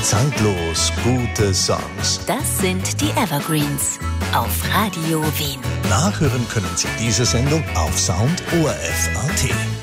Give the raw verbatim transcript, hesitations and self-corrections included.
Zeitlos gute Songs. Das sind die Evergreens auf Radio Wien. Nachhören können Sie diese Sendung auf Sound O R F Punkt A T.